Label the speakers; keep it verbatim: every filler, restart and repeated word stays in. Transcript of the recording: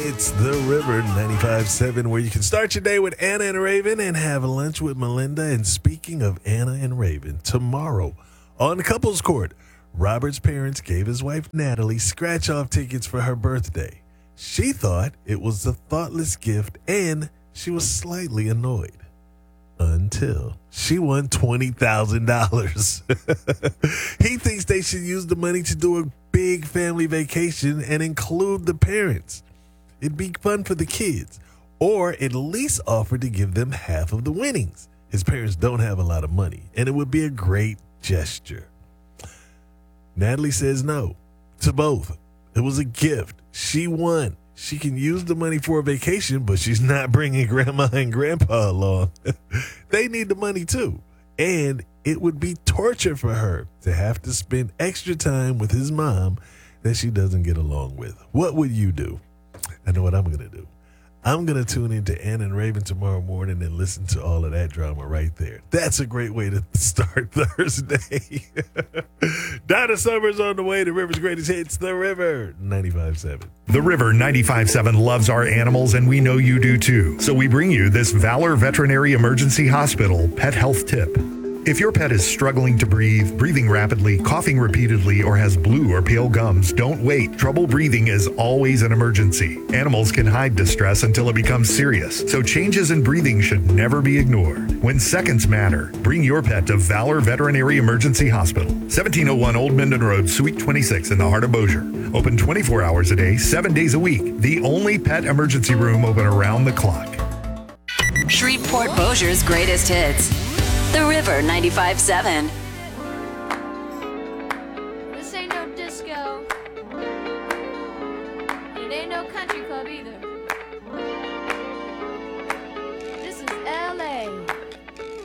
Speaker 1: It's The River ninety-five point seven, where you can start your day with Anna and Raven and have lunch with Melinda. And speaking of Anna and Raven, tomorrow on Couples Court, Robert's parents gave his wife Natalie scratch-off tickets for her birthday. She thought it was a thoughtless gift and she was slightly annoyed. Until she won twenty thousand dollars. He thinks they should use the money to do a big family vacation and include the parents. It'd be fun for the kids, or at least offer to give them half of the winnings. His parents don't have a lot of money, and it would be a great gesture. Natalie says no to both. It was a gift. She won. She can use the money for a vacation, but she's not bringing grandma and grandpa along. They need the money too. And it would be torture for her to have to spend extra time with his mom that she doesn't get along with. What would you do? I know what I'm going to do. I'm going to tune into Anna and Raven tomorrow morning and listen to all of that drama right there. That's a great way to start Thursday. Donna Summers on the way to River's Greatest Hits, The River ninety-five point seven.
Speaker 2: The River ninety-five point seven loves our animals, and we know you do too. So we bring you this Valor Veterinary Emergency Hospital pet health tip. If your pet is struggling to breathe, breathing rapidly, coughing repeatedly, or has blue or pale gums, don't wait. Trouble breathing is always an emergency. Animals can hide distress until it becomes serious, so changes in breathing should never be ignored. When seconds matter, bring your pet to Valor Veterinary Emergency Hospital, seventeen oh one Old Minden Road, Suite twenty-six in the heart of Bossier. Open twenty-four hours a day, seven days a week. The only pet emergency room open around the clock.
Speaker 3: Shreveport Bossier's greatest hits. The River ninety-five point seven.